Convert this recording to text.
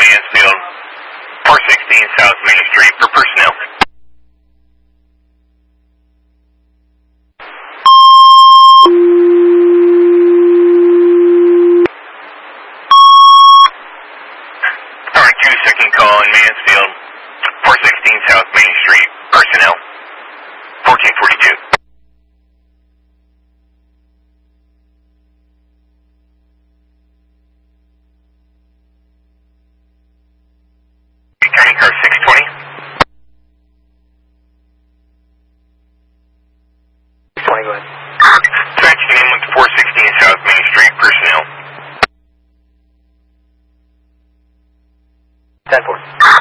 Mansfield, 416 South Main Street for personnel. Alright, 2-second call in Mansfield, 416 South Main Street, personnel, 1442. County car 620. 620, go ahead. Tracking in with 416 South Main Street, personnel. 10-4.